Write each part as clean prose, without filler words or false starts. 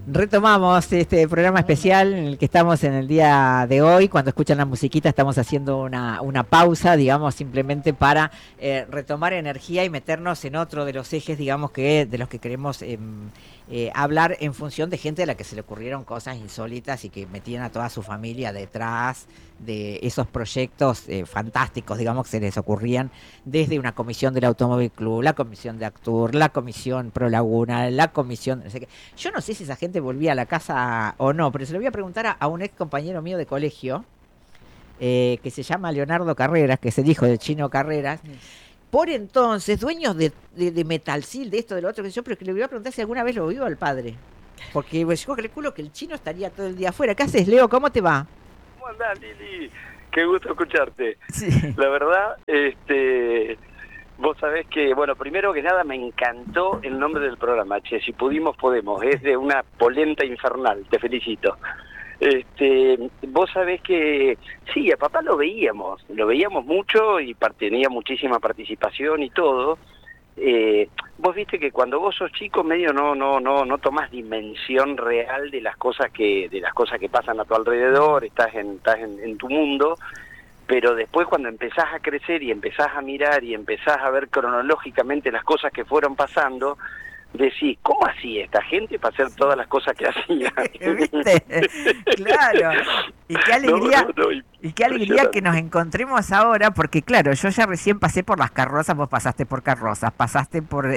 Retomamos este programa especial en el que estamos en el día de hoy. Cuando escuchan la musiquita estamos haciendo una pausa, digamos, simplemente para retomar energía y meternos en otro de los ejes, digamos, que de los que queremos hablar en función de gente a la que se le ocurrieron cosas insólitas y que metían a toda su familia detrás de esos proyectos fantásticos, digamos, que se les ocurrían desde una comisión del Automóvil Club, la comisión de Actur, la comisión Pro Laguna, la comisión... No sé qué. Yo no sé si esa gente volvía a la casa o no, pero se lo voy a preguntar a un ex compañero mío de colegio, que se llama Leonardo Carreras, que es el hijo del Chino Carreras, por entonces, dueños de Metalsil, de esto, de lo otro, que yo, pero que le voy a preguntar si alguna vez lo vio al padre. Porque pues, yo calculo que el Chino estaría todo el día afuera. ¿Qué haces, Leo? ¿Cómo te va? ¿Cómo andás, Lili? Qué gusto escucharte. Sí. La verdad, vos sabés que, bueno, primero que nada me encantó el nombre del programa, che, si pudimos, podemos, es de una polenta infernal, te felicito. Vos sabés que, sí, a papá lo veíamos mucho y tenía muchísima participación y todo. Vos viste que cuando vos sos chico medio no tomás dimensión real de las cosas que pasan a tu alrededor, estás en tu mundo, pero después cuando empezás a crecer y empezás a mirar y empezás a ver cronológicamente las cosas que fueron pasando, decís, ¿cómo hacía esta gente para hacer todas las cosas que hacía? ¿Viste? Claro. Y qué alegría, No, y qué alegría que nos encontremos ahora, porque claro, yo ya recién pasé por las carrozas, vos pasaste por carrozas, pasaste por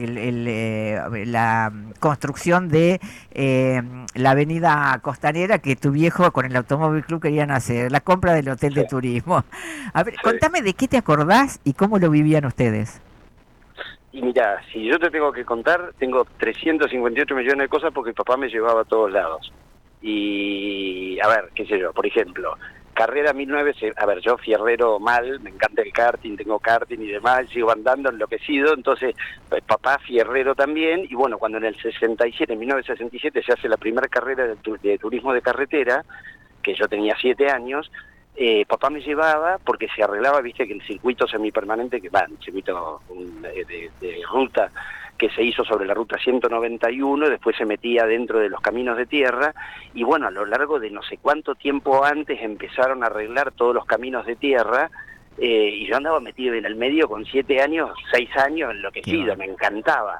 la construcción de la avenida Costanera que tu viejo con el Automóvil Club querían hacer, la compra del hotel de turismo. A ver, contame de qué te acordás y cómo lo vivían ustedes. Y mirá, si yo te tengo que contar, tengo 358 millones de cosas porque papá me llevaba a todos lados. Y, a ver, qué sé yo, por ejemplo, carrera 1900, a ver, yo fierrero mal, me encanta el karting, tengo karting y demás, sigo andando enloquecido, entonces papá fierrero también, y bueno, cuando en el 67, en 1967 se hace la primera carrera de turismo de carretera, que yo tenía 7 años, papá me llevaba porque se arreglaba, viste que el circuito semipermanente, que va, el circuito de ruta que se hizo sobre la ruta 191, después se metía dentro de los caminos de tierra, y bueno, a lo largo de no sé cuánto tiempo antes empezaron a arreglar todos los caminos de tierra, y yo andaba metido en el medio con 7 años, 6 años, enloquecido, me encantaba.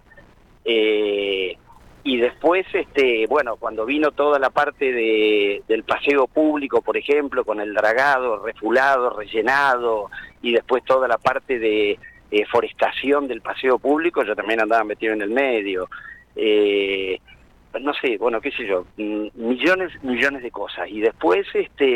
Y después, bueno, cuando vino toda la parte del paseo público, por ejemplo, con el dragado, refulado, rellenado, y después toda la parte de forestación del paseo público, yo también andaba metido en el medio. No sé, bueno, qué sé yo, millones de cosas. Y después,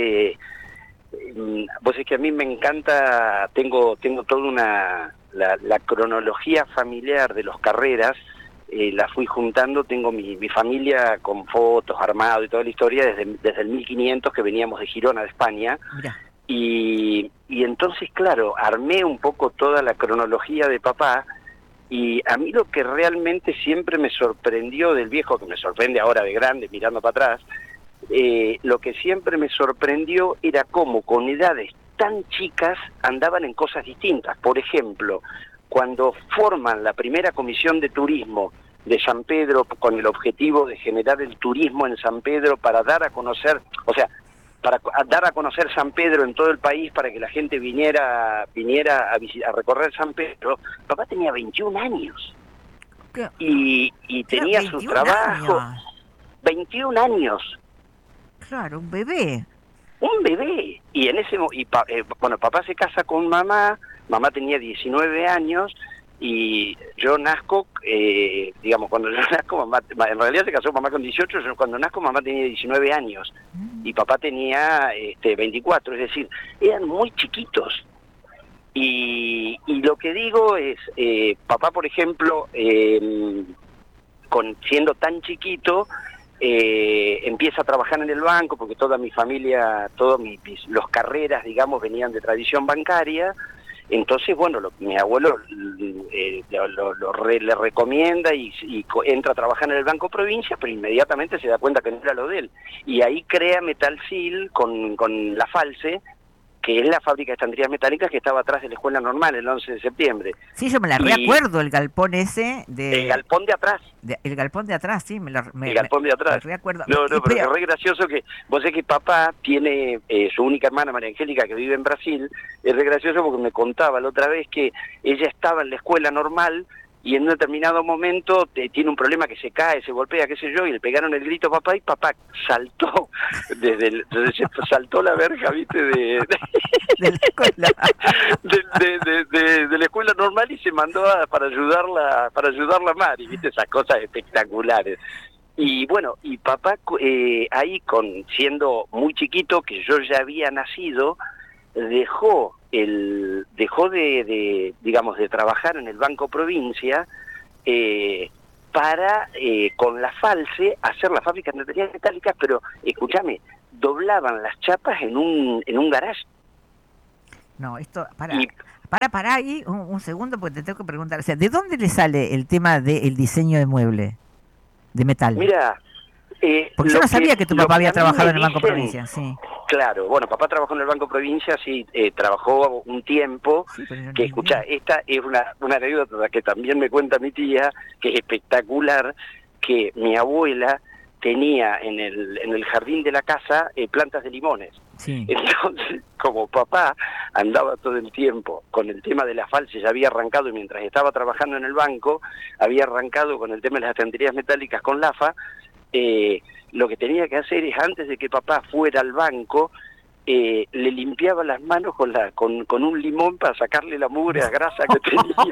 vos es que a mí me encanta, tengo toda la cronología familiar de los Carreras, la fui juntando, tengo mi familia con fotos, armado y toda la historia desde el 1500 que veníamos de Girona, de España. Mirá. Y entonces, claro, armé un poco toda la cronología de papá, y a mí lo que realmente siempre me sorprendió del viejo, que me sorprende ahora de grande mirando para atrás, lo que siempre me sorprendió era cómo con edades tan chicas andaban en cosas distintas. Por ejemplo, cuando forman la primera comisión de turismo de San Pedro con el objetivo de generar el turismo en San Pedro para dar a conocer, o sea, para dar a conocer San Pedro en todo el país, para que la gente viniera a recorrer San Pedro, papá tenía 21 años y Claro, tenía su 21 trabajo, años. 21 años. Claro, un bebé. Un bebé. Y en ese bueno, papá se casa con mamá tenía 19 años, y yo nazco, digamos, cuando yo nazco, en realidad se casó mamá con 18, yo cuando nazco mamá tenía 19 años, y papá tenía 24, es decir, eran muy chiquitos. Y lo que digo es, papá, por ejemplo, siendo tan chiquito, empieza a trabajar en el banco, porque toda mi familia, los Carreras, digamos, venían de tradición bancaria. Entonces, bueno, mi abuelo le recomienda y entra a trabajar en el Banco Provincia, pero inmediatamente se da cuenta que no era lo de él. Y ahí crea Metalsil con la False, que es la fábrica de estanterías metálicas que estaba atrás de la escuela normal el 11 de septiembre. Sí, yo me la recuerdo, el galpón ese de... El galpón de atrás. El galpón de atrás, sí, el galpón de atrás. Me recuerdo. No, pero es re gracioso que... Vos sabés que papá tiene su única hermana, María Angélica, que vive en Brasil. Es re gracioso porque me contaba la otra vez que ella estaba en la escuela normal y en un determinado momento tiene un problema que se cae, se golpea, qué sé yo, y le pegaron el grito a papá y papá saltó saltó la verja, ¿viste? De la escuela. de la escuela normal y se mandó para ayudarla a Mari, ¿viste? Esas cosas espectaculares. Y bueno, y papá ahí siendo muy chiquito, que yo ya había nacido, dejó de digamos, de trabajar en el Banco Provincia para con la False hacer la fábrica de estanterías metálicas, pero escúchame, doblaban las chapas en un garage. No, esto para ahí un segundo, porque te tengo que preguntar, o sea, ¿de dónde le sale el tema del diseño de mueble de metal? Mira, porque yo no sabía que tu papá había trabajado en el Banco Provincia, sí. Claro, bueno, papá trabajó en el Banco Provincia, sí, trabajó un tiempo, sí, que escuchá, esta es una anécdota que también me cuenta mi tía, que es espectacular, que mi abuela tenía en el jardín de la casa plantas de limones. Sí. Entonces, como papá andaba todo el tiempo con el tema de la False, ya había arrancado, y mientras estaba trabajando en el banco, había arrancado con el tema de las estanterías metálicas con Lafa, lo que tenía que hacer es, antes de que papá fuera al banco, le limpiaba las manos con un limón para sacarle la mugre a grasa que tenía.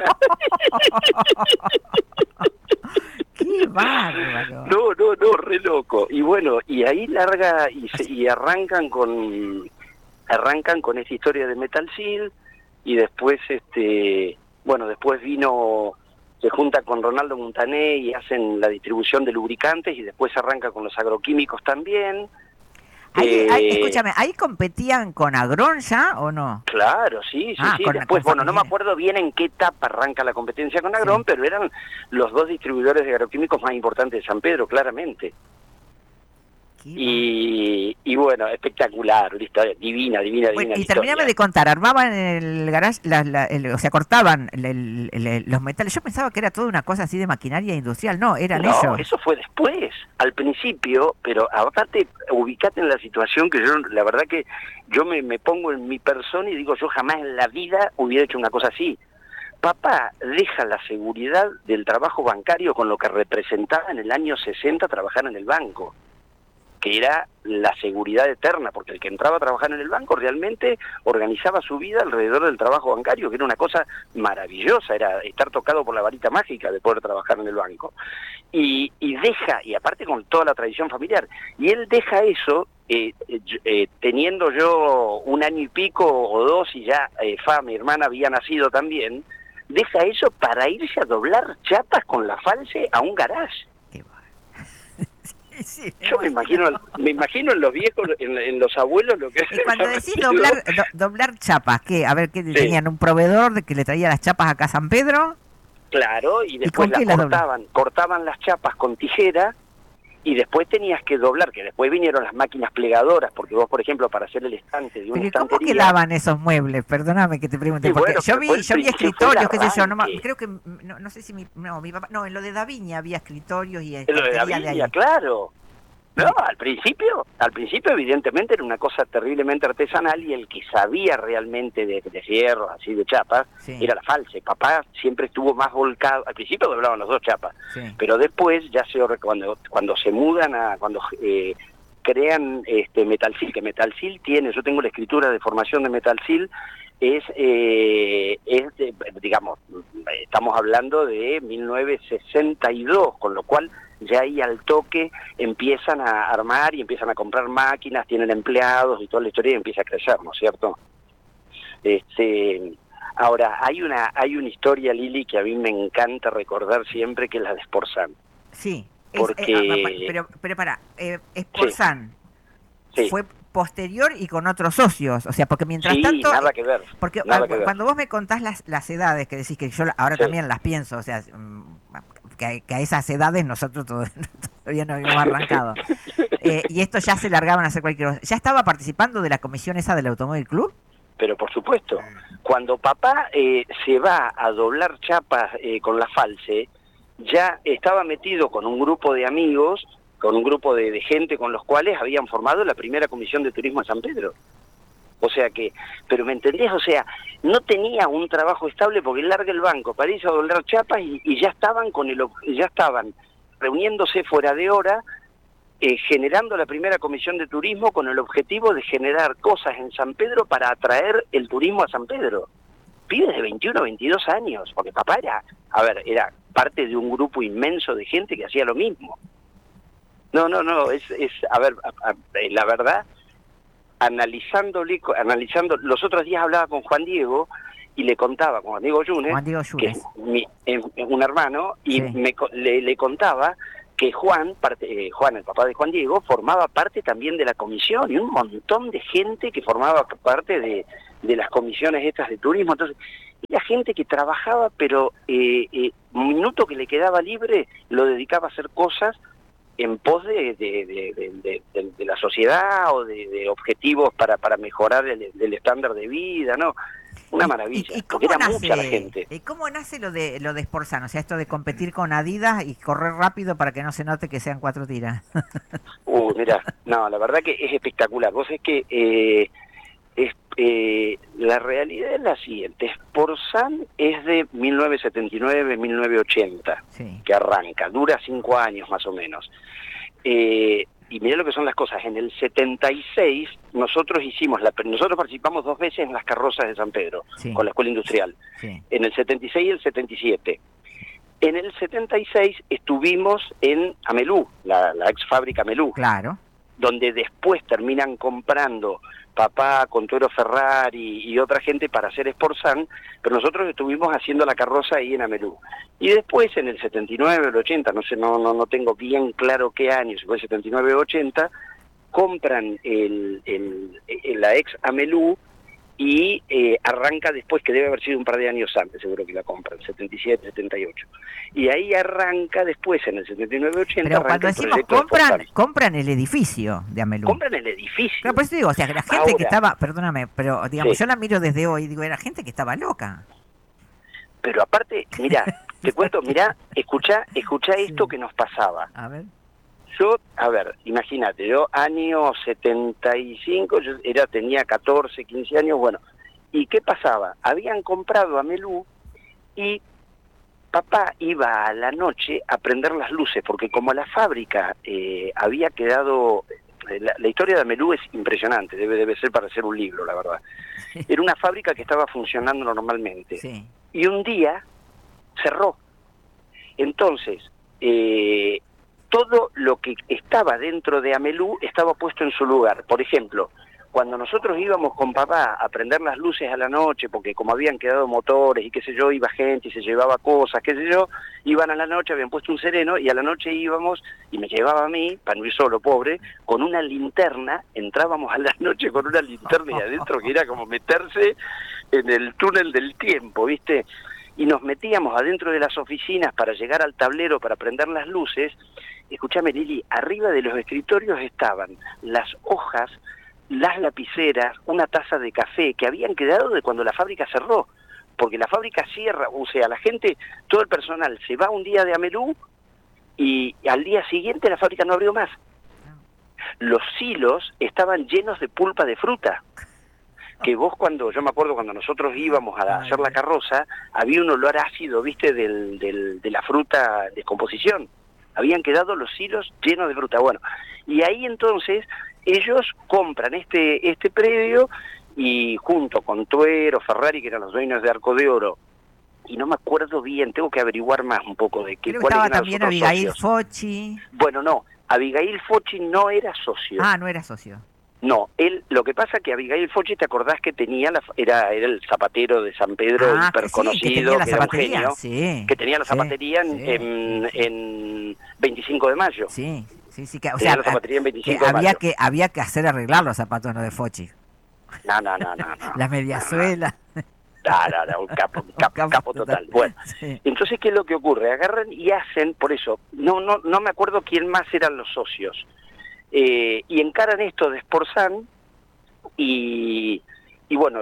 ¡Qué bárbaro! No, re loco. Y bueno, y ahí larga y arrancan con esta historia de Metal Seal, y después después se junta con Ronaldo Montané y hacen la distribución de lubricantes, y después arranca con los agroquímicos también. Escúchame, ¿ahí competían con Agrón ya o no? Claro, sí. Después, no me acuerdo bien en qué etapa arranca la competencia con Agrón, sí, pero eran los dos distribuidores de agroquímicos más importantes de San Pedro, claramente. Y bueno, espectacular, una historia divina. Bueno, y terminame de contar, armaban el garage, o sea, cortaban los metales. Yo pensaba que era toda una cosa así de maquinaria industrial, no, eran ellos. No, eso fue después, al principio, pero aparte, ubicate en la situación que yo, la verdad que yo me pongo en mi persona y digo, yo jamás en la vida hubiera hecho una cosa así. Papá deja la seguridad del trabajo bancario con lo que representaba en el año 60 trabajar en el banco, que era la seguridad eterna, porque el que entraba a trabajar en el banco realmente organizaba su vida alrededor del trabajo bancario, que era una cosa maravillosa, era estar tocado por la varita mágica de poder trabajar en el banco. Y deja, y aparte con toda la tradición familiar, y él deja eso, teniendo yo 1 año y pico o 2, y ya mi hermana había nacido también, deja eso para irse a doblar chapas con la False a un garage. Sí, yo me imagino en los viejos, en los abuelos, lo que es. Y cuando decís doblar chapas, ¿qué? A ver, ¿qué sí, tenían un proveedor de que le traía las chapas acá a San Pedro? Claro, y después cortaban las chapas con tijera, y después tenías que doblar, que después vinieron las máquinas plegadoras, porque vos, por ejemplo, para hacer el estante de una estantería... ¿Cómo quedaban esos muebles? Perdóname que te pregunte, porque bueno, yo vi escritorios, qué sé yo, creo que, no sé si mi papá, no, en lo de Daviña había escritorios y... En lo de Daviña, claro. No, al principio evidentemente era una cosa terriblemente artesanal, y el que sabía realmente de fierros, así de chapas, sí, era la False. Papá siempre estuvo más volcado, al principio doblaban los dos chapas, sí, pero después ya cuando se mudan cuando crean Metal Seal, que Metal Seal tiene, yo tengo la escritura de formación de Metal Seal, digamos, estamos hablando de 1962, con lo cual ya ahí al toque empiezan a armar y empiezan a comprar máquinas, tienen empleados y toda la historia, y empieza a crecer, ¿no es cierto? Ahora, hay una historia, Lili, que a mí me encanta recordar siempre, que es la de Sportsan. Sí, porque... pero pará, Sportsan sí, fue posterior y con otros socios, o sea, porque mientras sí, tanto... nada que ver. Porque cuando vos me contás las edades, que decís que yo ahora sí, también las pienso, o sea... Que a esas edades nosotros todavía no habíamos arrancado. Y esto ya se largaban a hacer cualquier cosa. ¿Ya estaba participando de la comisión esa del Automóvil Club? pero por supuesto. Cuando papá se va a doblar chapas con la False, ya estaba metido con un grupo de amigos, con un grupo de gente con los cuales habían formado la primera comisión de turismo de San Pedro. O sea que, pero ¿me entendés? O sea, no tenía un trabajo estable porque larga el banco para irse a doblar chapas y ya estaban ya estaban reuniéndose fuera de hora, generando la primera comisión de turismo con el objetivo de generar cosas en San Pedro para atraer el turismo a San Pedro. Pibes de 21, 22 años, porque papá era parte de un grupo inmenso de gente que hacía lo mismo. No, la verdad, analizando, los otros días hablaba con Juan Diego y le contaba, con Juan Diego Yunes, que es un hermano, y sí, le contaba que Juan, el papá de Juan Diego, formaba parte también de la comisión, y un montón de gente que formaba parte de las comisiones estas de turismo. Entonces, era gente que trabajaba, pero un minuto que le quedaba libre lo dedicaba a hacer cosas en pos de la sociedad o de objetivos para mejorar el estándar de vida, ¿no? Una maravilla, ¿Y porque era mucha la gente. ¿Y cómo nace lo de Sportsan? O sea, esto de competir con Adidas y correr rápido para que no se note que sean 4 tiras. Mirá, no, la verdad que es espectacular. Vos es que la realidad es la siguiente. Sportsan es de 1979-1980, sí, que arranca, dura 5 años más o menos. Y mirá lo que son las cosas. En el 76 nosotros participamos 2 veces en las carrozas de San Pedro, sí, con la Escuela Industrial, sí, en el 76 y el 77. En el 76 estuvimos en Amelú, la ex fábrica Amelú, claro, donde después terminan comprando papá, Contuero Ferrari y otra gente para hacer Sportsan, pero nosotros estuvimos haciendo la carroza ahí en Amelú. Y después, en el 79 o el 80, no sé, no tengo bien claro qué año, si fue el 79 o 80, compran la ex Amelú y arranca después, que debe haber sido un par de años antes, seguro que la compran, 77, 78. Y ahí arranca después, en el 79-80... Pero cuando decimos compran el edificio de Amelú. Compran el edificio. Pero por eso digo, o sea, que la gente que estaba, perdóname, pero digamos, sí, yo la miro desde hoy, digo, era gente que estaba loca. Pero aparte, mirá, te cuento, escuchá esto, sí, que nos pasaba. A ver. Imagínate, yo año 75, tenía 14, 15 años, bueno, ¿y qué pasaba? Habían comprado Amelú y papá iba a la noche a prender las luces, porque como la fábrica había quedado... La historia de Amelú es impresionante, debe ser para hacer un libro, la verdad. Era una fábrica que estaba funcionando normalmente, sí, y un día cerró. Entonces, todo lo que estaba dentro de Amelú estaba puesto en su lugar. Por ejemplo, cuando nosotros íbamos con papá a prender las luces a la noche, porque como habían quedado motores y qué sé yo, iba gente y se llevaba cosas, qué sé yo, iban a la noche, habían puesto un sereno y a la noche íbamos, y me llevaba a mí, para no ir solo, pobre, con una linterna, entrábamos a la noche con una linterna y adentro, que era como meterse en el túnel del tiempo, ¿viste? Y nos metíamos adentro de las oficinas para llegar al tablero para prender las luces. Escuchame, Lili, arriba de los escritorios estaban las hojas, las lapiceras, una taza de café que habían quedado de cuando la fábrica cerró, porque la fábrica cierra, o sea, la gente, todo el personal se va un día de Amelú y al día siguiente la fábrica no abrió más. Los silos estaban llenos de pulpa de fruta, que vos yo me acuerdo cuando nosotros íbamos a hacer la carroza, había un olor ácido, viste, de la fruta de descomposición. Habían quedado los silos llenos de fruta. Bueno, y ahí entonces ellos compran este predio y junto con Tuero, Ferrari, que eran los dueños de Arco de Oro, y no me acuerdo bien, tengo que averiguar más un poco de qué. Creo que estaba también Abigail Focci. Bueno, no, Abigail Focci no era socio. Ah, no era socio. No, lo que pasa que Abigail Focci, ¿te acordás que tenía era el zapatero de San Pedro, hiper conocido, que era un genio, sí, que tenía la zapatería en 25 de mayo? Sí, que, o sea, había que hacer arreglar los zapatos de Focci. No. La mediasuela. No, un capo total. Bueno, sí. Entonces, ¿qué es lo que ocurre? Agarran y hacen, por eso, no me acuerdo quién más eran los socios, y encaran esto de Sportsan y Y bueno,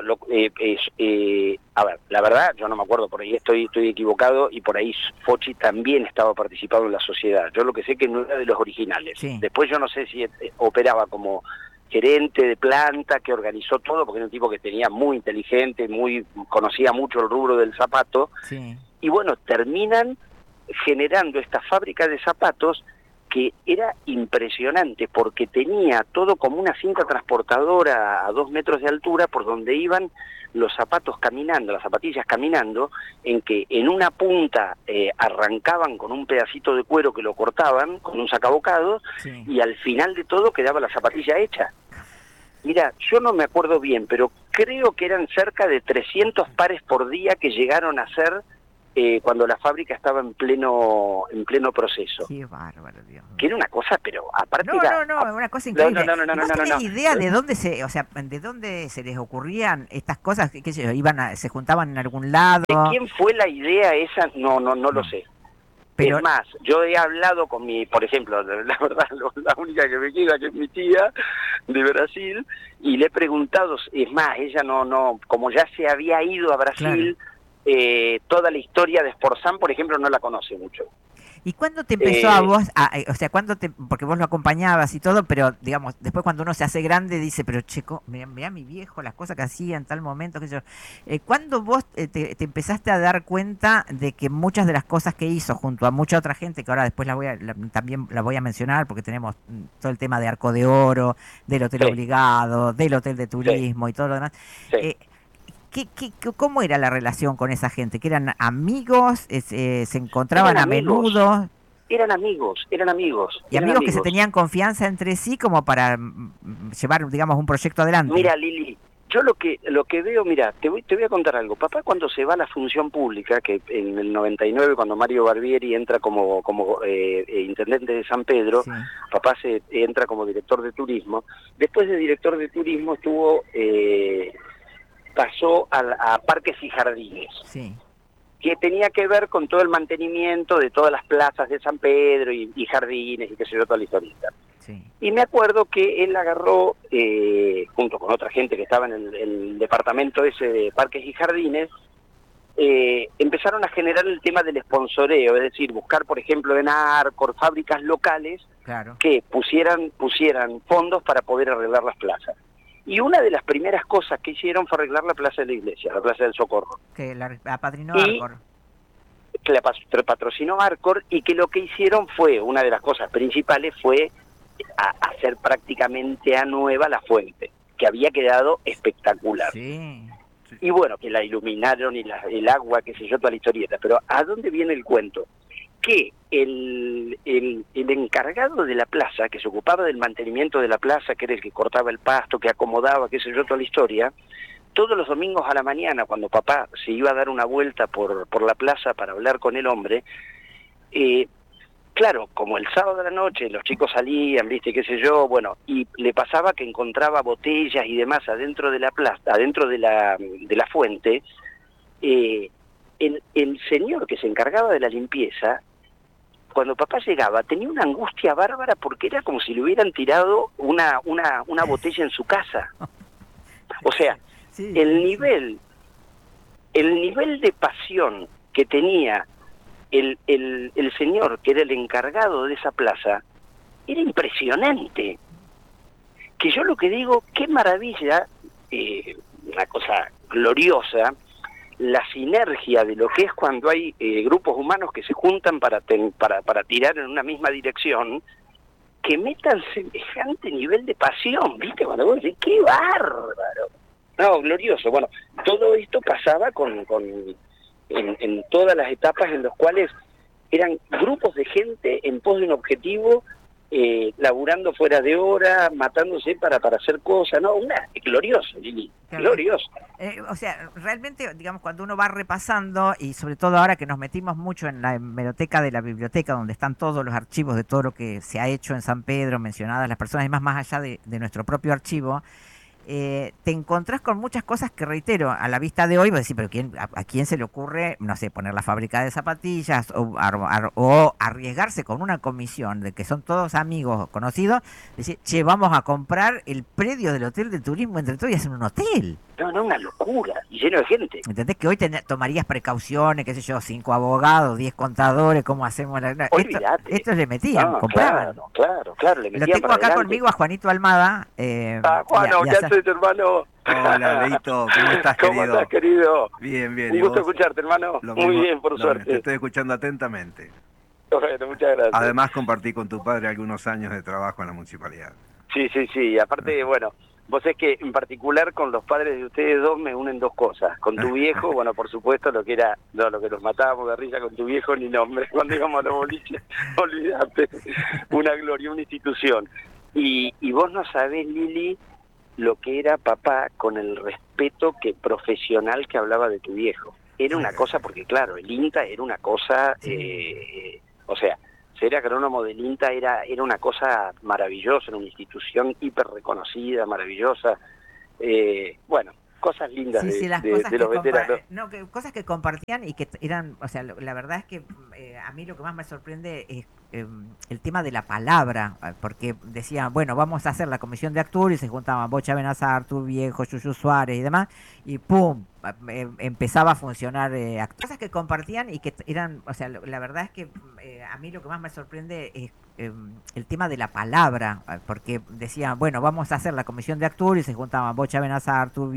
a ver, la verdad, yo no me acuerdo, por ahí estoy equivocado, y por ahí Fochi también estaba participando en la sociedad. Yo lo que sé que no era de los originales. Sí. Después yo no sé si operaba como gerente de planta, que organizó todo, porque era un tipo que tenía muy inteligente, conocía mucho el rubro del zapato. Sí. Y bueno, terminan generando esta fábrica de zapatos que era impresionante, porque tenía todo como una cinta transportadora a 2 metros de altura, por donde iban los zapatos caminando, las zapatillas caminando, en que en una punta arrancaban con un pedacito de cuero que lo cortaban con un sacabocado, Sí. y al final de todo quedaba la zapatilla hecha. Mira, yo no me acuerdo bien, pero creo que eran cerca de 300 pares por día que llegaron a ser cuando la fábrica estaba en pleno proceso. Qué bárbaro, Dios mío. Que era una cosa, pero aparte No, era... una cosa increíble. No, ¿Y vos tenés idea de dónde de dónde se les ocurrían estas cosas? ¿Qué sé yo, se juntaban en algún lado? ¿De quién fue la idea esa? No lo sé. Pero... Es más, yo he hablado con por ejemplo, la verdad, la única que me queda, que es mi tía de Brasil, y le he preguntado, es más, ella como ya se había ido a Brasil, Claro. Toda la historia de Sporzán, por ejemplo, no la conoce mucho. ¿Y cuándo te empezó a vos, porque vos lo acompañabas y todo, pero digamos, después cuando uno se hace grande dice, pero chico, mirá mi viejo, las cosas que hacía en tal momento, qué sé yo. ¿Cuándo vos te empezaste a dar cuenta de que muchas de las cosas que hizo junto a mucha otra gente, que ahora después también la voy a mencionar, porque tenemos todo el tema de Arco de Oro, del Hotel Sí. Obligado, del Hotel de Turismo y todo lo demás, Sí. ¿Cómo era la relación con esa gente? ¿Que eran amigos? ¿Se encontraban Eran a amigos. menudo? Eran amigos. Y amigos que se tenían confianza entre sí como para llevar, digamos, un proyecto adelante. Mira, Lili, yo lo que veo, mira, te voy a contar algo. Papá, cuando se va a la función pública, que en el 99, cuando Mario Barbieri entra como intendente de San Pedro, Sí. papá entra como director de turismo. Después de director de turismo pasó a Parques y Jardines. Sí. Que tenía que ver con todo el mantenimiento de todas las plazas de San Pedro y jardines y qué sé yo, toda la historieta. Sí. Y me acuerdo que él agarró, junto con otra gente que estaba en el departamento ese de Parques y Jardines, empezaron a generar el tema del sponsoreo, es decir, buscar, por ejemplo, en Arcor, fábricas locales, Claro. que pusieran fondos para poder arreglar las plazas. Y una de las primeras cosas que hicieron fue arreglar la plaza de la iglesia, la plaza del Socorro. Que la apadrinó Y Arcor. que la patrocinó Arcor, y que lo que hicieron fue, una de las cosas principales fue hacer prácticamente a nueva la fuente, que había quedado espectacular. Sí. Y bueno, que la iluminaron y el agua, qué sé yo, toda la historieta. Pero ¿a dónde viene el cuento? Que el encargado de la plaza, que se ocupaba del mantenimiento de la plaza, que era el que cortaba el pasto, que acomodaba, qué sé yo, toda la historia, todos los domingos a la mañana, cuando papá se iba a dar una vuelta por la plaza para hablar con el hombre, claro, como el sábado de la noche los chicos salían, viste, qué sé yo, bueno, y le pasaba que encontraba botellas y demás adentro de la plaza, adentro de la fuente, el señor que se encargaba de la limpieza, cuando papá llegaba, tenía una angustia bárbara, porque era como si le hubieran tirado una botella en su casa. O sea, Sí. el nivel de pasión que tenía el señor que era el encargado de esa plaza era impresionante. Que yo lo que digo, qué maravilla, una cosa gloriosa, la sinergia de lo que es cuando hay grupos humanos que se juntan para tirar en una misma dirección, que metan semejante nivel de pasión, ¿viste? Cuando vos decís, ¡qué bárbaro! No, glorioso. Bueno, todo esto pasaba en todas las etapas en las cuales eran grupos de gente en pos de un objetivo, laburando fuera de hora, matándose para hacer cosas, ¿no? Glorioso, Lili, Claro. glorioso. O sea, realmente, digamos, cuando uno va repasando, y sobre todo ahora que nos metimos mucho en la hemeroteca de la biblioteca, donde están todos los archivos de todo lo que se ha hecho en San Pedro, mencionadas las personas, y más allá de nuestro propio archivo, te encontrás con muchas cosas que, reitero, a la vista de hoy, vos decís, pero ¿a quién se le ocurre, no sé, poner la fábrica de zapatillas o arriesgarse con una comisión de que son todos amigos conocidos, decir, che, vamos a comprar el predio del Hotel de Turismo entre todos y hacer un hotel? No, no, una locura, y lleno de gente. ¿Entendés que hoy tomarías precauciones, qué sé yo, 5 abogados, 10 contadores, cómo hacemos la... No, Olvídate. estos le metían, No, compraban. claro, le Lo metían tengo para acá adelante. conmigo a Juanito Almada. Juano, ¿qué haces, hermano? Hola, Leito, ¿cómo estás, ¿Cómo querido? estás, querido? Bien, bien, Un ¿y gusto vos? escucharte, hermano. Lo Muy mismo, bien, por lo mismo. Te suerte. estoy escuchando atentamente. Bueno, muchas gracias. Además, compartí con tu padre algunos años de trabajo en la municipalidad. Sí. Aparte, bueno, vos es que en particular con los padres de ustedes dos me unen dos cosas. Con tu viejo, bueno, por supuesto, lo que nos matábamos de risa con tu viejo, ni nombre. Cuando íbamos a los boliches, olvídate. Una gloria, una institución. Y vos no sabés, Lili, lo que era papá con el respeto profesional que hablaba de tu viejo. Era una cosa, porque claro, el INTA era una cosa, o sea, ser agrónomo del INTA era una cosa maravillosa, era una institución hiper reconocida, maravillosa. Bueno, cosas lindas Las de cosas los veteranos. cosas que compartían y que eran, o sea, la verdad es que a mí lo que más me sorprende es el tema de la palabra, porque decían, bueno, vamos a hacer la comisión de actuarios, y se juntaban Bocha Benazar, tu viejo, Yuyu Suárez y demás, y pum, empezaba a funcionar. Cosas que compartían y que eran, o sea, la verdad es que a mí lo que más me sorprende es el tema de la palabra, porque decían, bueno, vamos a hacer la comisión de actuarios, y se juntaban Bocha Benazar, tu